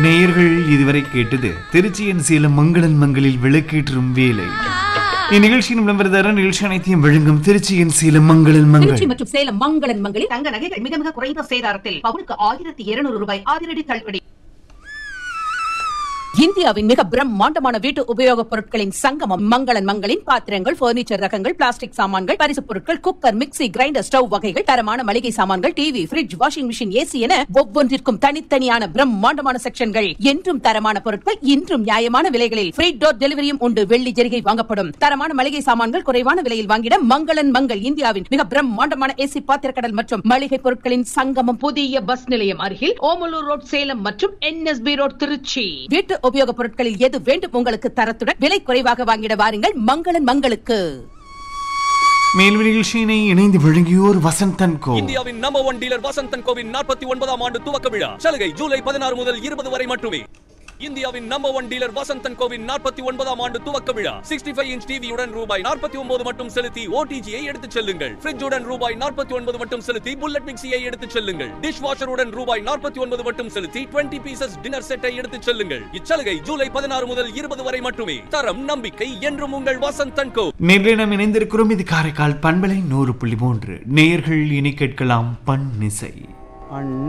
நேயர்கள் இதுவரை கேட்டது திருச்சியின் சேலம் மங்களன் மங்களில் விளக்கேற்றும் வேலை. இந்நிகழ்ச்சியின் விளம்பரதாரர் நிகழ்ச்சி அனைத்தையும் வழங்கும் திருச்சியின் சேலம் மங்களன் மங்கள். திருச்சி மற்றும் சேலம் மங்களன் மங்களில் தங்க நகைகள் மிக மிக குறைந்த சேதாரத்தில் பவுனுக்கு 1200 ரூபாய் அதிரடி தள்ளுபடி. இந்தியாவின் மிக பிரம்மாண்டமான வீட்டு உபயோகப் பொருட்களின் சங்கமம் மங்களன் மங்களின் பாத்திரங்கள், பர்னிச்சர் ரகங்கள், பிளாஸ்டிக் சாமான்கள், பரிசு பொருட்கள், குக்கர், மிக்ஸி, கிரைண்டர், ஸ்டவ் வகைகள், தரமான மளிகை சாமான்கள், TV, fridge, washing machine, AC என ஒவ்வொன்றிற்கும் தனித்தனியான பிரம்மாண்டமான செக்ஷன்கள். என்றும் தரமான பொருட்கள், இன்றும் நியாயமான விலைகளில் ஃப்ரீ டோர் டெலிவரியும் உண்டு. வெள்ளி ஜெரிகை வாங்கப்படும். தரமான மளிகை சாமான்கள் குறைவான விலையில் வாங்கிட மங்களன் மங்கள். இந்தியாவின் மிக பிரம்மாண்டமான ஏசி பாத்திரக்கடல் மற்றும் மளிகை பொருட்களின் சங்கமம். புதிய பஸ் நிலையம் அருகில் ஓமலூர் ரோட் சேலம் மற்றும் NSB ரோட் திருச்சி. வீட்டு உபயோகப் பொருட்களில் எது வேண்டும் உங்களுக்கு தரத்துடன் விலை குறைவாக வாங்கிட வாருங்கள் மங்களன் மங்களுக்கு. மேலும் நிகழ்ச்சியினை இணைந்து வழங்கியோர் வசந்தன் கோ. இந்தியாவின் நம்பர் 1 டீலர் வசந்தன் கோவின் 49ஆம் ஆண்டு துவக்க விழா. சலுகை ஜூலை 16 முதல் 20 வரை மட்டுமே. இந்தியாவின் நம்பர் 1 டீலர் வசந்தன் கோவின் 49ஆம் ஆண்டு துவக்க விழா. 65 இன்ச் டிவியுடன் ரூபாய் 49 மட்டும் செலுத்தி ஓடிஜியை எடுத்துச் செல்லுங்கள். ஃப்ரிட்ஜுடன் ரூபாய் 49 மட்டும் செலுத்தி புல்லட் மிக்சியை எடுத்துச் செல்லுங்கள். டிஷ் வாஷருடன் ரூபாய் 49 மட்டும் செலுத்தி 20 பீசஸ் டின்னர் செட்டை எடுத்துச் செல்லுங்கள். இச்சலுகை ஜூலை 16 முதல் 20 வரை மட்டுமே. தரம் நம்பிக்கை என்றும் உங்கள் வசந்தன் கோ. நேரில் நாம் இணைந்திருக்கிறோம். இது காரைக்கால் பண்பலை 100.3. நேயர்கள் இனி கேட்கலாம் பன்னிசை.